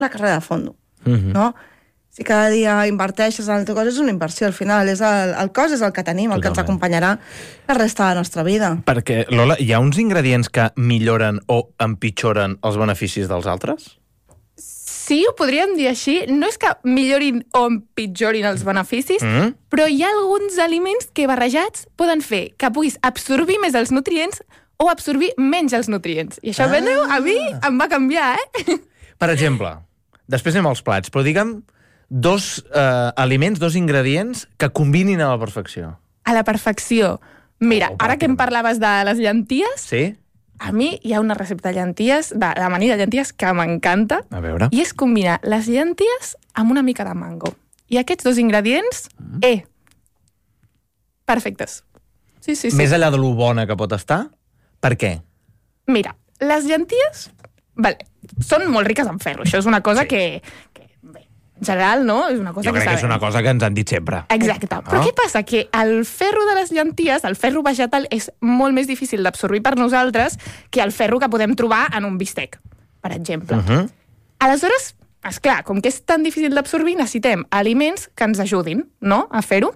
una carrera de fondo, no? Si cada dia inverteixes en el teu cos, és una inversió, al final. El cos és el que tenim, el que ens acompanyarà la resta de la nostra vida. Perquè, Lola, hi ha uns ingredients que milloren o empitjoren els beneficis dels altres? Sí, ho podríem dir així. No és que millorin o empitjorin els beneficis, però hi ha alguns aliments que barrejats poden fer que puguis absorbir més els nutrients o absorbir menys els nutrients. I això, a mi em va canviar, Per exemple, després anem als plats, però digue'm dos aliments, dos ingredients que combinin a la perfecció. A la perfecció. Mira, ara que em parlaves de les llenties, Sí? a mi hi ha una recepta de llenties, d'amanida de llenties, que m'encanta. A veure. I és combinar les llenties amb una mica de mango. I aquests dos ingredients, perfectes. Sí. Més enllà de lo bona que pot estar, per què? Mira, les llenties són molt riques en ferro. Això és una cosa que bé, en general, no? És una cosa Jo crec que és una cosa que ens han dit sempre. Exacte. Però què passa? Que el ferro de les llenties, el ferro vegetal, és molt més difícil d'absorbir per nosaltres que el ferro que podem trobar en un bistec, per exemple. Aleshores, esclar, com que és tan difícil d'absorbir, necessitem aliments que ens ajudin, no?, a fer-ho.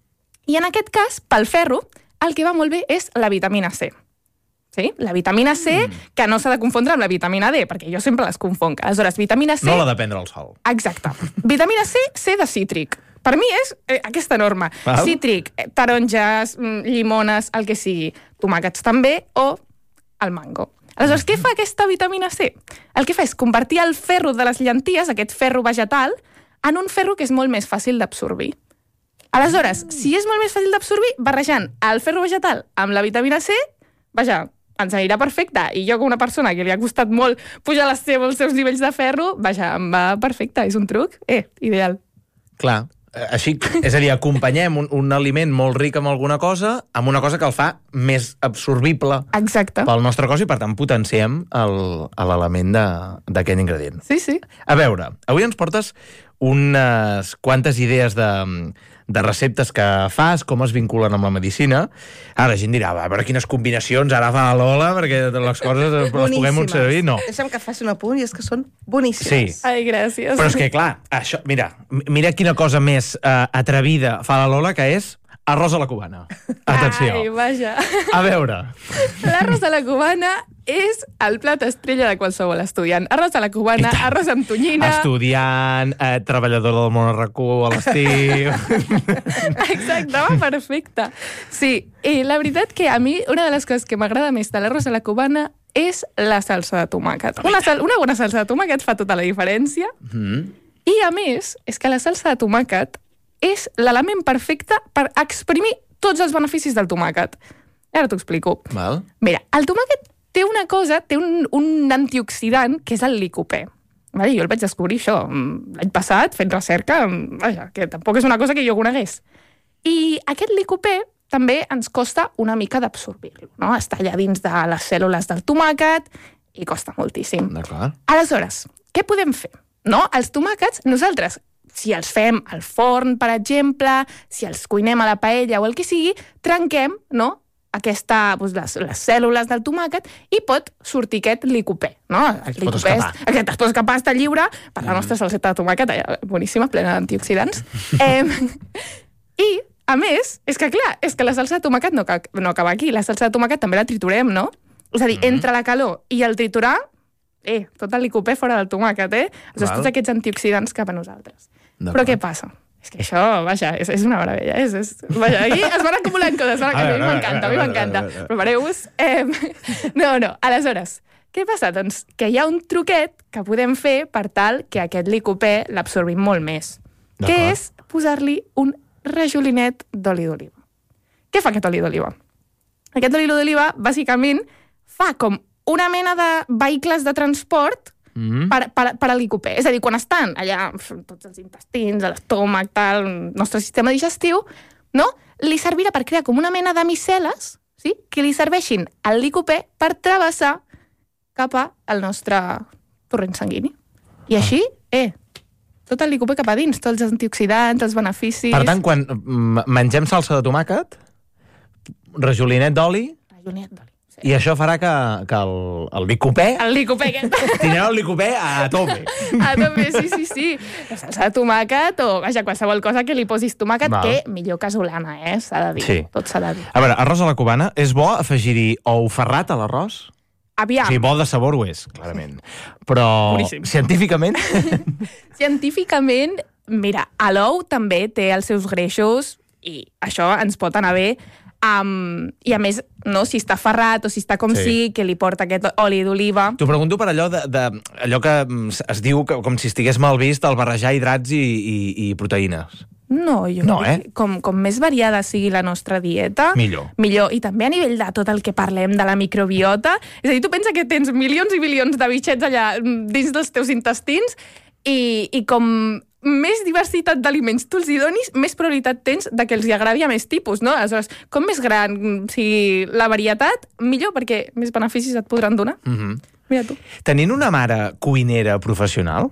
I en aquest cas, pel ferro, el que va molt bé és la vitamina C. Sí? La vitamina C, que no s'ha de confondre amb la vitamina D, perquè jo sempre les confonc. Aleshores, vitamina C... No l'ha de prendre al sol. Exacte. Vitamina C, C de cítric. Per mi és aquesta norma. Val. Cítric, taronges, llimones, el que sigui. Tomàquets també, o el mango. Aleshores, què fa aquesta vitamina C? El que fa és convertir el ferro de les llenties, aquest ferro vegetal, en un ferro que és molt més fàcil d'absorbir. Aleshores, si és molt més fàcil d'absorbir, barrejant el ferro vegetal amb la vitamina C, vaja, ens anirà perfecte. I jo, com una persona que li ha costat molt pujar els seus nivells de ferro, vaja, em va perfecte. És un truc, ideal. Clar, així, és a dir, acompanyem un aliment molt ric amb alguna cosa amb una cosa que el fa més absorbible pel nostre cos i, per tant, potenciem l'element d'aquest ingredient. Sí. A veure, avui ens portes unes quantes idees de receptes que fas, com es vinculen amb la medicina. Ara la gent dirà, a veure quines combinacions ara fa la Lola, perquè les coses les puguem servir. No. Deixa'm que faci un apunt, i és que són boníssimes. Sí. Ai, gràcies. Però és que, clar, això, mira quina cosa més atrevida fa la Lola, que és arròs a la cubana. Atenció. Ai, vaja. A veure. L'arròs a la cubana és el plat estrella de qualsevol estudiant. Arròs a la cubana, arròs amb tonyina... Estudiant, treballadora del món RQ a l'estiu... Exacte, va perfecte. Sí, i la veritat que a mi una de les coses que m'agrada més de l'arròs a la cubana és la salsa de tomàquet. Una bona salsa de tomàquet fa tota la diferència. I, a més, és que la salsa de tomàquet és l'element perfecte per exprimir tots els beneficis del tomàquet. Ara t'ho explico. Val. Mira, el tomàquet té una cosa, té un antioxidant, que és el licopè. Vale? Jo el vaig descobrir això l'any passat, fent recerca, vaja, que tampoc és una cosa que jo conegués. I aquest licopè també ens costa una mica d'absorbir-lo, no? Està allà dins de les cèl·lules del tomàquet i costa moltíssim. D'acord. Aleshores, què podem fer? No? Els tomàquets, nosaltres, si els fem al forn, per exemple, si els cuinem a la paella o el que sigui, trenquem, no?, les cèl·lules del tomàquet i pot sortir aquest licopè. No? El licopè es pot escapar, està lliure per la nostra salseta de tomàquet, boníssima, plena d'antioxidants. I, a més, és que clar, és que la salsa de tomàquet no acaba aquí. La salsa de tomàquet també la triturem, no? És a dir, entre la calor i el triturar, tot el licopè fora del tomàquet, Aleshores, tots aquests antioxidants cap a nosaltres. Però què passa? És que això, vaja, és una meravella. Vaja, aquí es van acumulant coses. A mi m'encanta. Prepareu-vos. No. Aleshores, què passa? Doncs que hi ha un truquet que podem fer per tal que aquest licopè l'absorbim molt més. Que és posar-li un rajolinet d'oli d'oliva. Què fa aquest oli d'oliva? Aquest oli d'oliva, bàsicament, fa com una mena de vehicles de transport per a licopè. És a dir, quan estan allà tots els intestins, l'estómac, el nostre sistema digestiu, no? Li servirà per crear com una mena de micel·les, sí? Que li serveixin al licopè per travessar cap al nostre torrent sanguini. I així, tot el licopè cap a dins, tots els antioxidants, els beneficis... Per tant, quan mengem salsa de tomàquet, rajolinet d'oli... Rajolinet d'oli. I això farà que el licopè... El licopè aquest. Tindrà el licopè a tope. A tope, sí. La salsa de tomàquet o, vaja, qualsevol cosa que li posis tomàquet, que millor casolana, s'ha de dir. Sí. Tot s'ha de dir. A veure, arròs a la cubana, és bo afegir-hi ou ferrat a l'arròs? Aviam. O sigui, bo de sabor ho és, clarament. Però, Boníssim. científicament... Científicament, mira, l'ou també té els seus greixos i això ens pot anar bé. I a més, no, si està ferrat o si està com sí, que li porta aquest oli d'oliva. T'ho pregunto per allò allò que es diu com si estigués mal vist el barrejar hidrats i proteïnes. No, jo crec que com més variada sigui la nostra dieta, millor. I també a nivell de tot el que parlem de la microbiota. És a dir, tu pensa que tens milions i milions de bitxets allà dins dels teus intestins i com més diversitat d'aliments tu els hi donis, més probabilitat tens de que els hi agradi a més tipus, no? Aleshores, com més gran sigui la varietat, millor, perquè més beneficis et podran donar. Mira tu. Tenint una mare cuinera professional,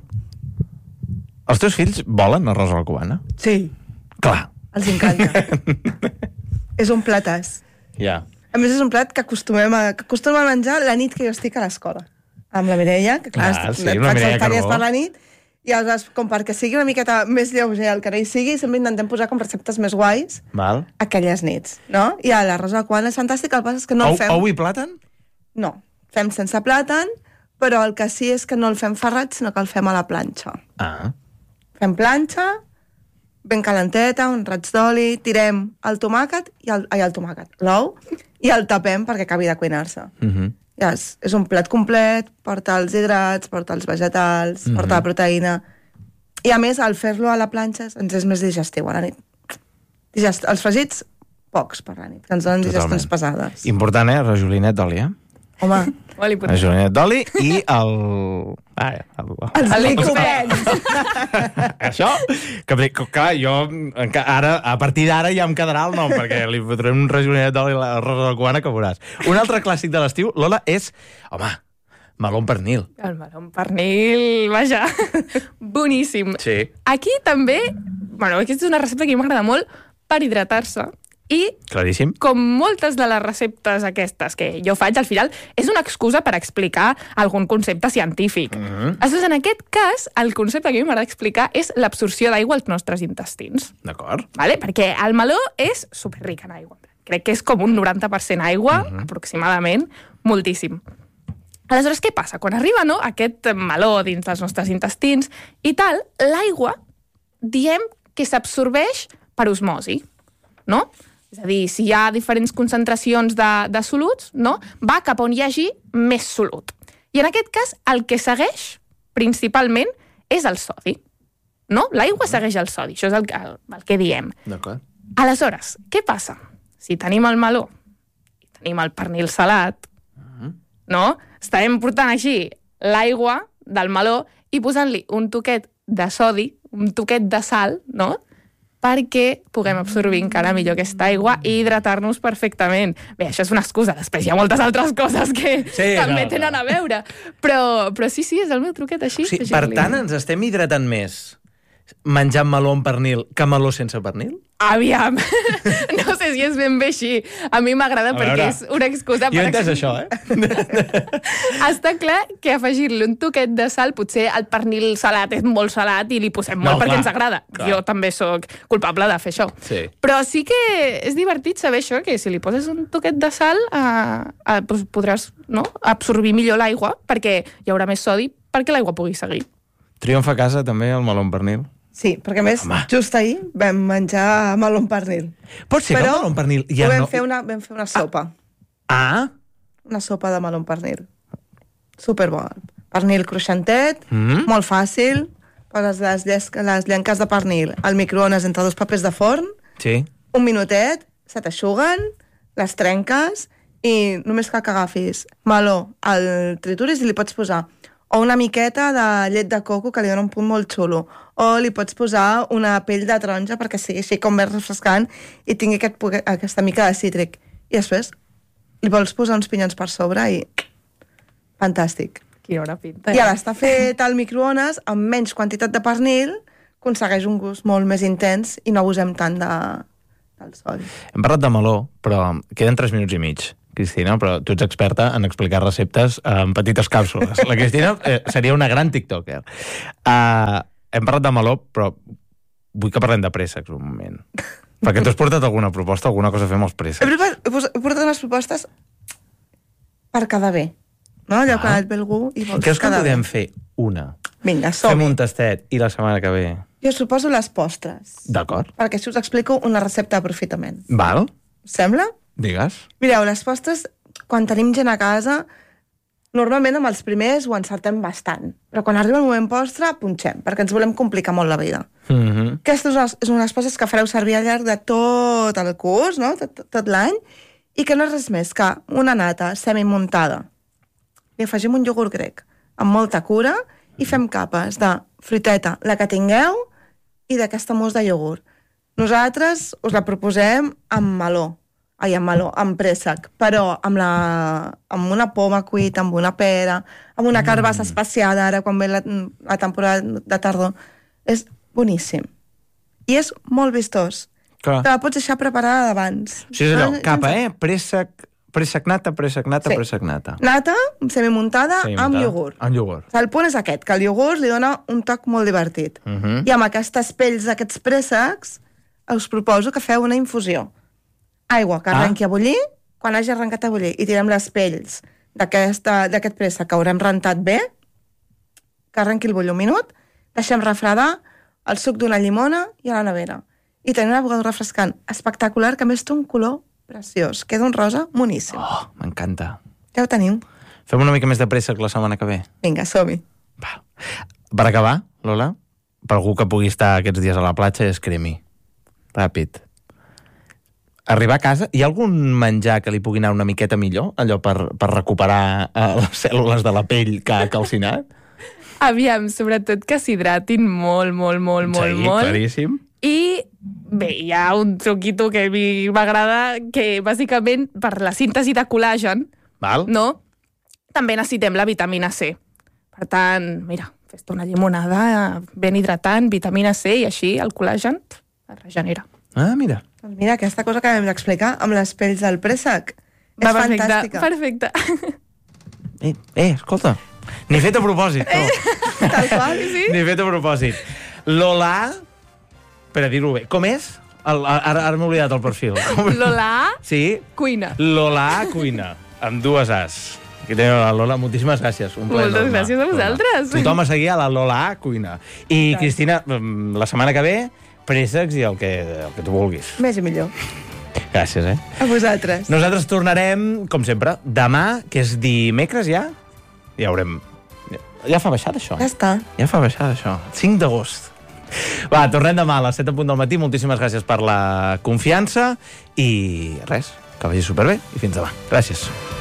els teus fills volen arròs a la cubana? Sí. Clar. Els encanta. És un platàs. Ja. A més, és un plat que acostumem a menjar la nit que jo estic a l'escola. Amb la Mireia, que clar, faig els tallers per la nit, i aleshores, com perquè sigui una miqueta més lleuger el que no hi sigui, sempre intentem posar com receptes més guais aquelles nits, no? I l'arròs a la cubana és fantàstic, el que passa és que no el fem... Ou i plàtan? No, fem sense plàtan, però el que sí és que no el fem ferrat, sinó que el fem a la planxa. Fem planxa, ben calenteta, un raig d'oli, tirem el tomàquet, l'ou, i el tapem perquè acabi de cuinar-se. Ja, és un plat complet, porta els hidrats, porta els vegetals, porta la proteïna. I a més, al fer-lo a la planxa ens és més digestiu a la nit. Els fregits, pocs per la nit, que ens donen digestions pesades. Important, rajolinet d'oli, Home, rajolinet d'oli i els licopens. Això, que clar, jo ara, a partir d'ara ja em quedarà el nom, perquè li fotrem un rajolinet d'oli a l'arròs a la cubana que veuràs. Un altre clàssic de l'estiu, Lola, és, meló amb pernil. El meló amb pernil, vaja, boníssim. Sí. Aquí també, aquesta és una recepta que m'agrada molt per hidratar-se. I, claríssim, com moltes de les receptes aquestes que jo faig, al final, és una excusa per explicar algun concepte científic. Aleshores, en aquest cas, el concepte que a mi m'agrada explicar és l'absorció d'aigua als nostres intestins. D'acord. Vale? Perquè el meló és superric en aigua. Crec que és com un 90% aigua, aproximadament, moltíssim. Aleshores, què passa? Quan arriba aquest meló dins dels nostres intestins i tal, l'aigua, diem que s'absorbeix per osmosi, no? És a dir, si hi ha diferents concentracions de soluts, no? Va cap on hi hagi més solut. I en aquest cas, el que segueix, principalment, és el sodi. No? L'aigua segueix el sodi, això és el que diem. D'acord. Aleshores, què passa? Si tenim el meló i tenim el pernil salat, no? Estarem portant així l'aigua del meló i posant-li un toquet de sodi, un toquet de sal, no? Perquè puguem absorbir encara millor aquesta aigua i hidratar-nos perfectament. Bé, això és una excusa, després hi ha moltes altres coses que també tenen a veure. Però sí, és el meu truquet així. Sí, per tant, ens estem hidratant més menjant meló amb pernil que meló sense pernil? Aviam, no sé si és ben bé així. A mi m'agrada perquè és una excusa per... Jo he entès això, Està clar que afegir-li un toquet de sal, potser el pernil salat és molt salat i li posem molt perquè ens agrada. Clar. Jo també sóc culpable de fer això. Sí. Però sí que és divertit saber això, que si li poses un toquet de sal podràs absorbir millor l'aigua perquè hi haurà més sodi perquè l'aigua pugui seguir. Triomfa a casa també el meló amb pernil? Sí, perquè a més, just ahir vam menjar meló amb pernil. Pot ser que el meló amb pernil... Ja vam fer una sopa. Una sopa de meló amb pernil. Superbo. Pernil cruixentet, molt fàcil. Poses les llenques de pernil al microones entre 2 papers de forn, un minutet, se t'aixuguen, les trenques i només cal que agafis meló, el trituris i li pots posar o una miqueta de llet de coco que li dona un punt molt xulo, o li pots posar una pell de taronja perquè sigui així com més refrescant i tingui aquesta mica de cítric. I després li vols posar uns pinyons per sobre i... fantàstic. Quina hora pinta. I ara està fet al microones amb menys quantitat de pernil, aconsegueix un gust molt més intens i no abusem tant del sodi. Hem parlat de meló, però queden 3 minuts i mig. Cristina, però tu ets experta en explicar receptes en petites càpsules. La Cristina seria una gran tiktoker. Hem parlat de meló, però vull que parlem de préssecs un moment. Perquè tu has portat alguna proposta, alguna cosa a fer amb els préssecs. He portat unes propostes per quedar bé. No? Allò que et ve algú i vols creus que quedar podem bé. fer una? Vinga, som-hi. Fem un tastet i la setmana que ve... Jo us proposo les postres. D'acord. Perquè si us explico una recepta d'aprofitament. Val? Us sembla? Digues. Mireu, les postres, quan tenim gent a casa, normalment amb els primers ho encertem bastant. Però quan arriba el moment postre, punxem, perquè ens volem complicar molt la vida. Aquestes són unes postres que fareu servir al llarg de tot el curs, no? tot l'any, i que no és res més que una nata semimuntada. Li afegim un iogurt grec amb molta cura i fem capes de fruiteta, la que tingueu, i d'aquesta mousse de iogurt. Nosaltres us la proposem amb préssec, però amb una poma cuita, amb una pera, amb una carbassa especiada, ara quan ve la temporada de tardor. És boníssim. I és molt vistós. Clar. Te la pots deixar preparada d'abans. Això és allò, capa, préssec nata. Nata, semimuntada, amb iogurt. Amb iogurt. El punt és aquest, que el iogurt li dona un toc molt divertit. I amb aquestes pells d'aquests préssecs us proposo que feu una infusió. Aigua que arrenqui a bullir, quan hagi arrencat a bullir, i tirem les pells d'aquest préssec que haurem rentat bé, que arrenqui el bullir un minut, deixem refredar el suc d'una llimona i a la nevera. I tenim una beguda refrescant espectacular, que a més té un color preciós. Queda un rosa moníssim. Oh, m'encanta. Ja ho teniu. Fem una mica més de préssec la setmana que ve. Vinga, som-hi. Per acabar, Lola, per algú que pugui estar aquests dies a la platja, és cremi. Ràpid. Arribar a casa, hi ha algun menjar que li pugui anar una miqueta millor? Allò per recuperar les cèl·lules de la pell que ha calcinat? Aviam, sobretot que s'hidratin molt. Sí, claríssim. I bé, hi ha un truquito que a mi m'agrada, que bàsicament per la síntesi de col·làgen, no? També necessitem la vitamina C. Per tant, mira, fes-te una llimonada ben hidratant, vitamina C, i així el col·làgen es regenera. Ah, mira. Doncs mira, aquesta cosa que vam explicar amb les pells del préssec és fantàstica. Perfecte. Escolta, ni fet a propòsit. Tal qual, sí. Ni fet a propòsit. Lola, per a dir-ho bé, com és? Ara m'he oblidat el perfil. Lola sí? Cuina. Lola Cuina, amb dues As. Aquí tenim la Lola, moltíssimes gràcies. Moltes gràcies a vosaltres. Tothom a seguir a la Lola Cuina. I Cristina, la setmana que ve, préssecs i el que tu vulguis. Més i millor. Gràcies, A vosaltres. Nosaltres tornarem, com sempre, demà, que és dimecres ja. Ja haurem... Ja fa baixada, això. Ja està. Ja fa baixada, això. 5 d'agost. Va, tornem demà a les 7:00 del matí. Moltíssimes gràcies per la confiança i res, que vagi superbé i fins demà. Gràcies.